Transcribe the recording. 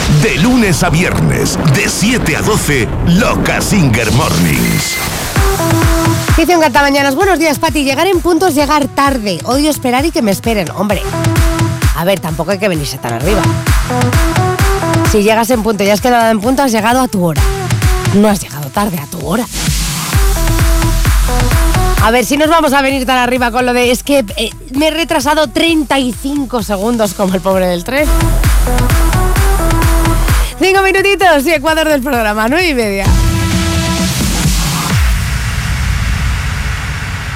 De lunes a viernes, de 7 a 12, Loca Singer Mornings. Dice un Cantamañanas, buenos días, Pati. Llegar en punto es llegar tarde. Odio esperar y que me esperen. Hombre, a ver, tampoco hay que venirse tan arriba. Si llegas en punto y has quedado en punto, has llegado a tu hora. No has llegado tarde, a tu hora. A ver, si nos vamos a venir tan arriba con lo de es que me he retrasado 35 segundos como el pobre del tren. 5 minutitos y Ecuador del programa, 9:30.